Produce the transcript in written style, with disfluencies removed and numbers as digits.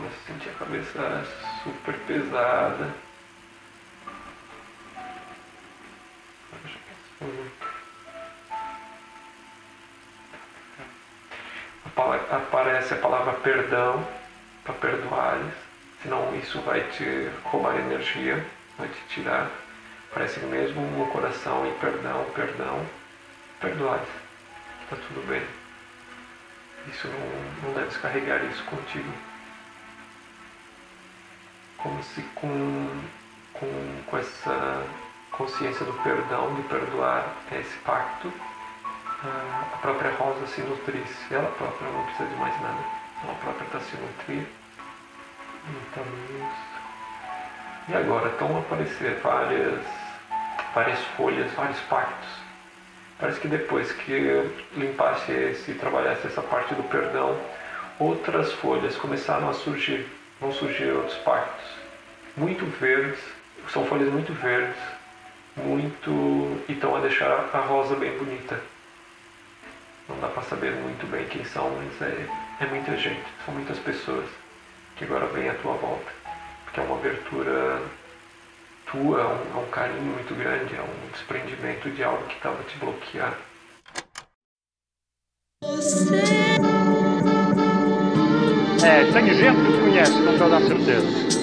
começa a sentir a cabeça super pesada. Aparece a palavra perdão, para perdoar eles, senão isso vai te roubar energia, vai te tirar. Parece mesmo no coração e perdão, perdoar eles, está tudo bem. Isso não deve descarregar isso contigo. Como se com essa consciência do perdão, de perdoar esse pacto, a própria Rosa se nutrisse. Ela própria não precisa de mais nada. Ela própria está se nutrindo. Então, e agora estão a aparecer várias folhas, vários pactos. Parece que depois que limpasse e trabalhasse essa parte do perdão, outras folhas começaram a surgir. Vão surgir outros pactos. Muito verdes, são folhas muito verdes, e estão a deixar a rosa bem bonita. Não dá para saber muito bem quem são, mas é muita gente, são muitas pessoas que agora vêm à tua volta. Porque é uma abertura tua, é um carinho muito grande, é um desprendimento de algo que estava te bloqueando. Tenho gente que te conhece, não estou a dar certeza.